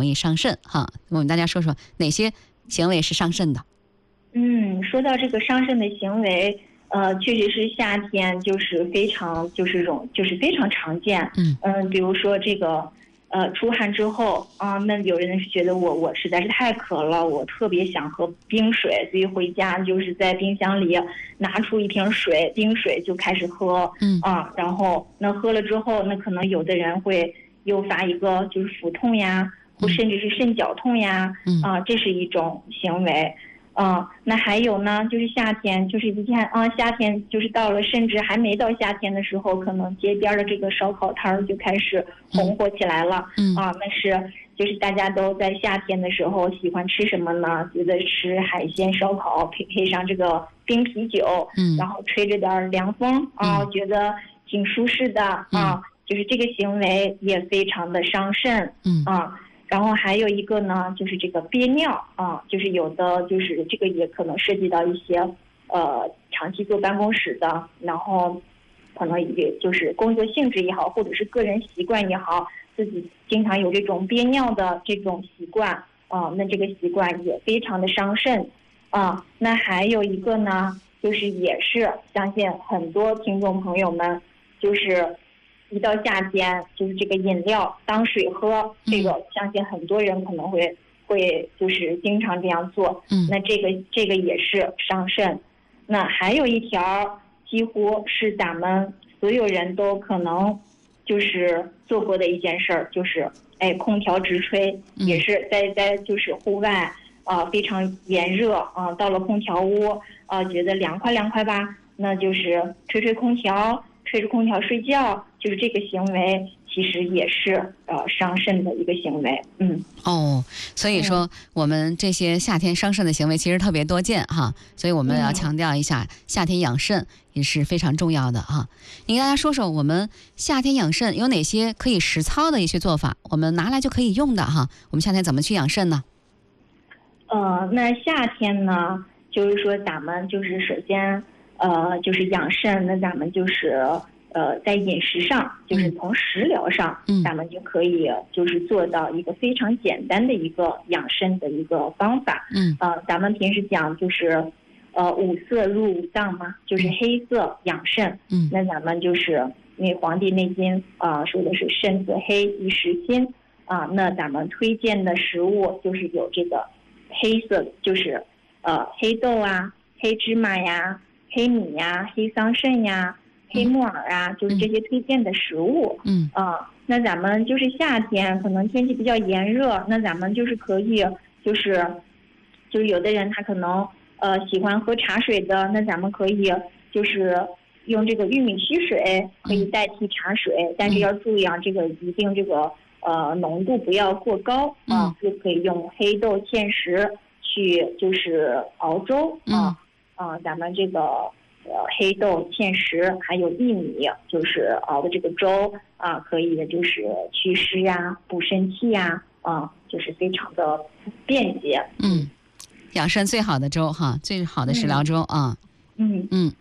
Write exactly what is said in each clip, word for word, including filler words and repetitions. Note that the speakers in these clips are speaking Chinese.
容易伤肾哈。我们大家说说哪些行为是伤肾的？ 嗯，说到这个伤肾的行为，呃，确实是夏天就是非常就是容就是非常常见。 嗯嗯，比如说这个。呃，出汗之后啊，那有人是觉得我我实在是太渴了，我特别想喝冰水，所以回家就是在冰箱里拿出一瓶水，冰水就开始喝。 嗯啊，然后那喝了之后，那可能有的人会诱发一个就是腹痛呀，或甚至是肾绞痛呀。 嗯啊，这是一种行为。嗯，那还有呢，就是夏天，就是一看啊，夏天就是到了，甚至还没到夏天的时候，可能街边的这个烧烤摊儿就开始红火起来了。 嗯啊，那是就是大家都在夏天的时候喜欢吃什么呢？觉得吃海鲜烧烤，配配上这个冰啤酒， 嗯然后吹着点凉风啊， 嗯觉得挺舒适的啊。 嗯就是这个行为也非常的伤肾。 嗯啊。然后还有一个呢，就是这个憋尿啊，就是有的就是这个也可能涉及到一些呃长期坐办公室的，然后可能也就是工作性质也好，或者是个人习惯也好，自己经常有这种憋尿的这种习惯啊，那这个习惯也非常的伤肾啊。那还有一个呢，就是也是相信很多听众朋友们就是。一到夏天，就是这个饮料当水喝，这个相信很多人可能会会就是经常这样做。 嗯， 那这个这个也是伤肾。那还有一条，几乎是咱们所有人都可能就是做过的一件事儿，就是哎，空调直吹，也是在在就是户外啊、呃、非常炎热啊、呃，到了空调屋啊、呃、觉得凉快凉快吧，那就是吹吹空调。吹着空调睡觉，就是这个行为，其实也是呃伤肾的一个行为。嗯， 哦，所以说我们这些夏天伤肾的行为其实特别多见哈，所以我们要强调一下，夏天养肾也是非常重要的哈。你给大家说说，我们夏天养肾有哪些可以实操的一些做法，我们拿来就可以用的哈。我们夏天怎么去养肾呢？ 呃，那夏天呢，就是说咱们就是首先。呃，就是养肾，那咱们就是呃，在饮食上，就是从食疗上， 嗯， 咱们就可以就是做到一个非常简单的一个养肾的一个方法。 嗯， 呃，咱们平时讲就是，呃，五色入五脏嘛，就是黑色养肾。 嗯， 那咱们就是因为《黄帝内经》啊、呃、说的是肾自黑，宜食辛啊、呃，那咱们推荐的食物就是有这个黑色，就是呃黑豆啊、黑芝麻呀。黑米呀、黑桑葚呀、黑木耳啊，嗯、就是这些推荐的食物。 嗯啊、呃，那咱们就是夏天，可能天气比较炎热，那咱们就是可以，就是就是有的人他可能呃喜欢喝茶水的，那咱们可以就是用这个玉米须水可以代替茶水，嗯、但是要注意啊，这个一定这个呃浓度不要过高啊，就、嗯、可以用黑豆芡实去就是熬粥啊。 嗯啊、呃，咱们这个呃黑豆、芡实还有薏米，就是熬的这个粥啊、呃，可以的，就是祛湿呀、补肾气呀，啊、呃，就是非常的便捷。 嗯，养肾最好的粥哈，最好的食疗粥啊。 嗯嗯。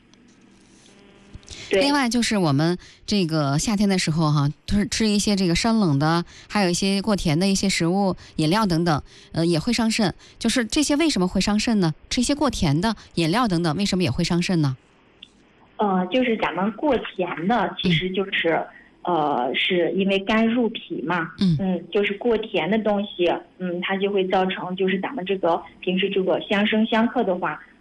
另外就是我们这个夏天的时候哈，吃吃一些这个生冷的，还有一些过甜的一些食物、饮料等等，呃，也会伤肾。就是这些为什么会伤肾呢？吃一些过甜的饮料等等，为什么也会伤肾呢？ 呃，就是咱们过甜的，其实就是、嗯、呃，是因为肝入脾嘛。 嗯嗯，就是过甜的东西，嗯，它就会造成就是咱们这个平时这个相生相克的话。